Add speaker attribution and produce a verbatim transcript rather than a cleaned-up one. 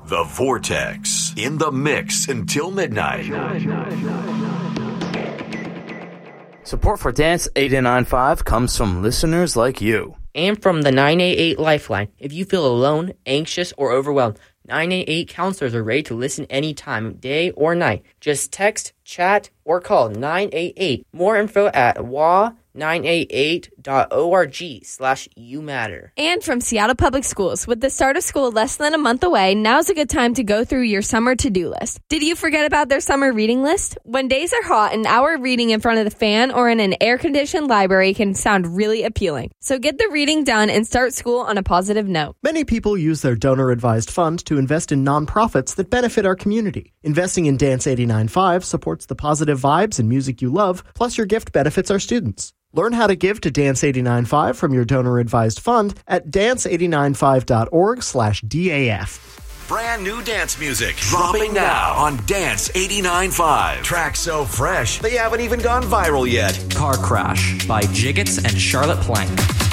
Speaker 1: The Vortex, in the mix until midnight.
Speaker 2: Support for Dance eight nine five comes from listeners like you.
Speaker 3: And from the nine eight eight Lifeline. If you feel alone, anxious, or overwhelmed, nine eight eight counselors are ready to listen anytime, day or night. Just text, chat, or call nine eight eight. More info at w a nine eight eight dot org slash you matter.
Speaker 4: And from Seattle Public Schools, with the start of school less than a month away, now's a good time to go through your summer to-do list. Did you forget about their summer reading list? When days are hot, an hour reading in front of the fan or in an air-conditioned library can sound really appealing. So get the reading done and start school on a positive note.
Speaker 5: Many people use their donor-advised fund to invest in nonprofits that benefit our community. Investing in Dance eight nine five supports the positive vibes and music you love, plus your gift benefits our students. Learn how to give to Dance eight nine five from your donor-advised fund at dance eight nine five dot org slash D A F.
Speaker 1: Brand new dance music dropping now on Dance eight nine five. Tracks so fresh, they haven't even gone viral yet.
Speaker 6: Car Crash by Jiggets and Charlotte Plank.